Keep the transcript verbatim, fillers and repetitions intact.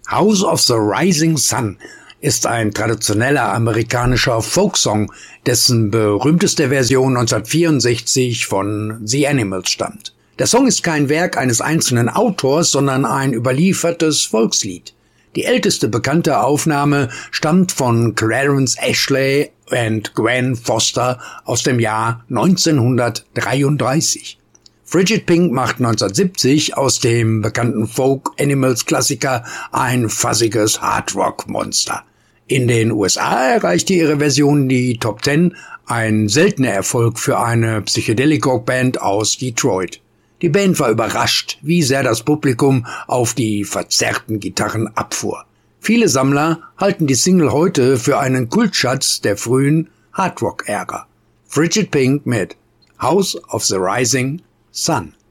House of the Rising Sun ist ein traditioneller amerikanischer Folksong, dessen berühmteste Version neunzehnhundertvierundsechzig von The Animals stammt. Der Song ist kein Werk eines einzelnen Autors, sondern ein überliefertes Volkslied. Die älteste bekannte Aufnahme stammt von Clarence Ashley und Gwen Foster aus dem Jahr neunzehnhundertdreiunddreißig. Frigid Pink macht neunzehnhundertsiebzig aus dem bekannten Folk-Animals-Klassiker ein fassiges Hardrock-Monster. In den U S A erreichte ihre Version die Top Ten, ein seltener Erfolg für eine Psychedelic-Rock-Band aus Detroit. Die Band war überrascht, wie sehr das Publikum auf die verzerrten Gitarren abfuhr. Viele Sammler halten die Single heute für einen Kultschatz der frühen Hardrock-Ära. Frigid Pink mit House of the Rising Sun.